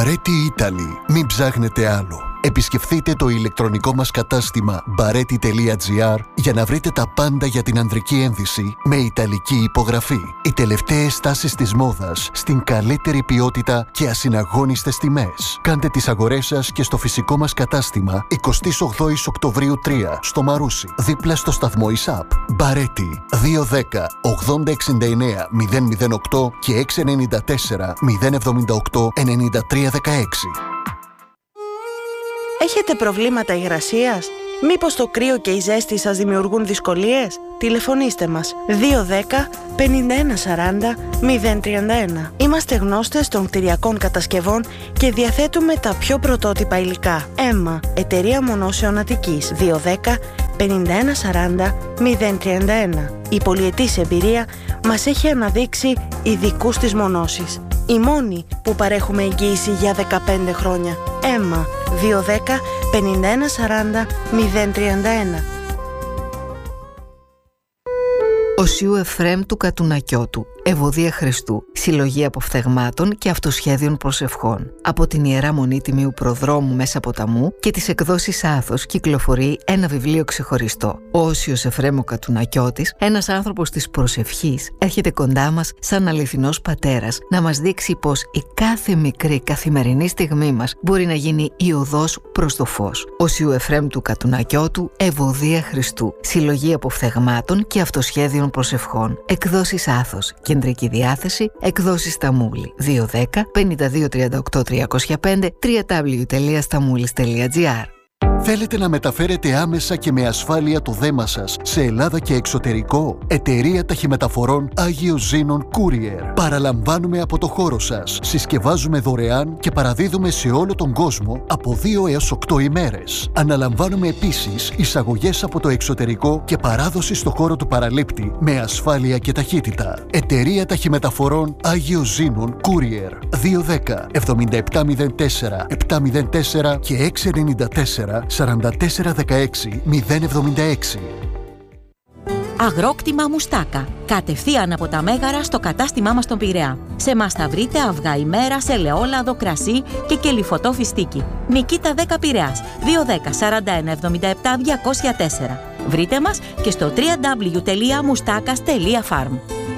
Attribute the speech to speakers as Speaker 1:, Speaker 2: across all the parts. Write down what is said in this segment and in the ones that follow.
Speaker 1: Baretti Italy. Μην ψάχνετε άλλο. Επισκεφτείτε το ηλεκτρονικό μας κατάστημα baretti.gr για να βρείτε τα πάντα για την ανδρική ένδυση με ιταλική υπογραφή. Οι τελευταίες τάσεις της μόδας στην καλύτερη ποιότητα και ασυναγώνιστες τιμές. Κάντε τις αγορές σας και στο φυσικό μας κατάστημα 28 Οκτωβρίου 3 στο Μαρούσι, δίπλα στο σταθμό ΙΣΑΠ. Baretti 210 8069 008 και 694 078 9316.
Speaker 2: Έχετε προβλήματα υγρασίας? Μήπως το κρύο και η ζέστη σας δημιουργούν δυσκολίες? Τηλεφωνήστε μας 210 51 40 031. Είμαστε γνώστες των κτηριακών κατασκευών και διαθέτουμε τα πιο πρωτότυπα υλικά. ΕΜΜΑ, εταιρεία μονώσεων Αττικής, 210 51 40 031. Η πολυετής εμπειρία μας έχει αναδείξει ειδικούς της μονώσης. Η μόνη που παρέχουμε εγγύηση για 15 χρόνια. ΕΜΜΑ 210 51 40 031.
Speaker 3: Οσίου Εφραίμ του Κατουνακιώτου, Ευωδία Χριστού, συλλογή αποφθεγμάτων και αυτοσχέδιων προσευχών. Από την Ιερά Μονή Τιμίου Προδρόμου Μέσα Ποταμού και τις εκδόσεις Άθος κυκλοφορεί ένα βιβλίο ξεχωριστό. Ο Όσιος Εφραίμ ο Κατουνακιώτης, ένας άνθρωπος της προσευχής, έρχεται κοντά μας σαν αληθινός πατέρας να μας δείξει πως η κάθε μικρή καθημερινή στιγμή μας μπορεί να γίνει η οδός προς το φως. Οσίου Εφραίμ του Κατουνακιώτου, Ευωδία Χριστού, συλλογή αποφθεγμάτων και αυτοσχέδιων προσευχών. Εκδόσεις Άθος. Κεντρική διάθεση, εκδόσεις Σταμούλη. 210 52 38 305 www.stamoulis.gr.
Speaker 1: Θέλετε να μεταφέρετε άμεσα και με ασφάλεια το δέμα σας σε Ελλάδα και εξωτερικό? Εταιρεία Ταχυμεταφορών Άγιος Ζήνων Courier. Παραλαμβάνουμε από το χώρο σας. Συσκευάζουμε δωρεάν και παραδίδουμε σε όλο τον κόσμο από 2 έως 8 ημέρες. Αναλαμβάνουμε επίσης εισαγωγές από το εξωτερικό και παράδοση στο χώρο του παραλήπτη με ασφάλεια και ταχύτητα. Εταιρεία Ταχυμεταφορών Άγιος Ζήνων Courier. 210 7704 704 και 694 4416 076.
Speaker 4: Αγρόκτημα Μουστάκα. Κατευθείαν από τα Μέγαρα στο κατάστημά μας στον Πειραιά. Σε μας θα βρείτε αυγά ημέρας, ελαιόλαδο, κρασί και κελυφωτό φιστίκι. Νικήτα 10 Πειραιάς. 210 41 77 204. Βρείτε μας και στο www.moustakas.farm.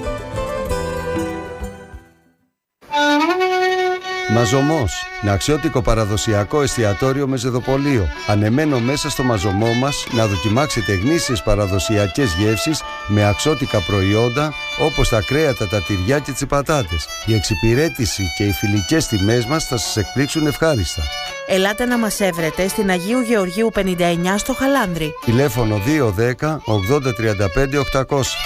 Speaker 5: Μαζωμός, ναξιώτικο παραδοσιακό εστιατόριο με ζεδοπολείο. Ανεμένο μέσα στο μαζωμό μας να δοκιμάξετε γνήσιες παραδοσιακές γεύσεις με αξιώτικα προϊόντα όπως τα κρέατα, τα τυριά και τις πατάτες. Η εξυπηρέτηση και οι φιλικές τιμές μας θα σας εκπλήξουν ευχάριστα.
Speaker 2: Ελάτε να μας έβρετε στην Αγίου Γεωργίου 59 στο Χαλάνδρι.
Speaker 5: Τηλέφωνο 210 80 35 800.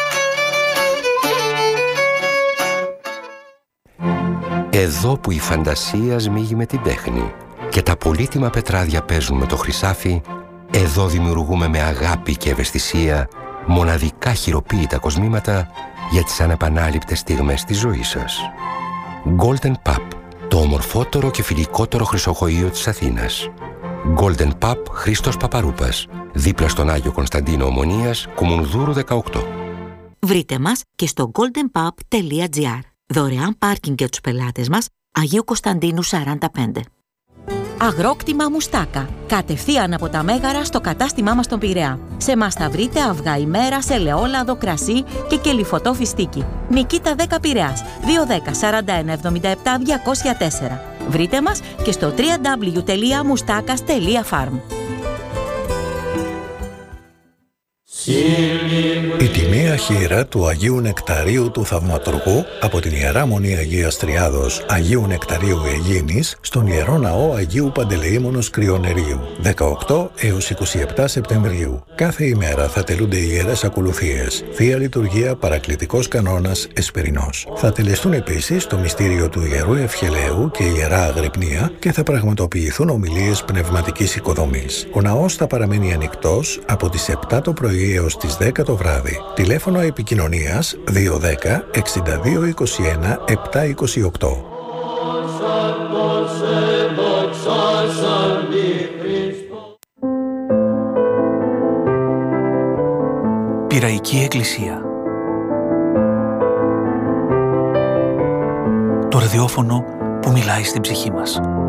Speaker 6: Εδώ που η φαντασία σμίγει με την τέχνη και τα πολύτιμα πετράδια παίζουν με το χρυσάφι, εδώ δημιουργούμε με αγάπη και ευαισθησία μοναδικά χειροποίητα κοσμήματα για τις ανεπανάληπτες στιγμές της ζωής σας. Golden Pub, το ομορφότερο και φιλικότερο χρυσοχοείο της Αθήνας. Golden Pub Χρήστος Παπαρούπας, δίπλα στον Άγιο Κωνσταντίνο Ομονίας, Κουμουνδούρου 18.
Speaker 4: Βρείτε μας και στο goldenpub.gr. Δωρεάν πάρκινγκ για τους πελάτες μας, Αγίου Κωνσταντίνου 45. Αγρόκτημα Μουστάκα. Κατευθείαν από τα Μέγαρα στο κατάστημά μας στον Πειραιά. Σε μας θα βρείτε αυγά ημέρας, ελαιόλαδο, κρασί και κελυφωτό φιστίκι. Νικήτα 10 Πειραιάς. 210 41 77 204. Βρείτε μας και στο www.moustakas.farm.
Speaker 7: Η τιμαία χείρα του Αγίου Νεκταρίου του Θαυματουργού από την Ιερά Μονή Αγίας Τριάδος Αγίου Νεκταρίου Αιγίνης στον Ιερό Ναό Αγίου Παντελεήμονος Κρυονερίου 18 έως 27 Σεπτεμβρίου. Κάθε ημέρα θα τελούνται οι ιερές ακολουθίες, Θεία Λειτουργία, Παρακλητικός Κανόνας, Εσπερινός. Θα τελεστούν επίσης το μυστήριο του Ιερού Ευχελαίου και η Ιερά Αγρυπνία και θα πραγματοποιηθούν ομιλίες πνευματικής οικοδομής. Ο ναός θα παραμένει ανοιχτός από τις 7 το πρωί έως τις 10 το βράδυ. Τηλέφωνο επικοινωνίας 210 62 21 728.
Speaker 8: Πειραϊκή Εκκλησία. Το ραδιόφωνο που μιλάει στην ψυχή μας.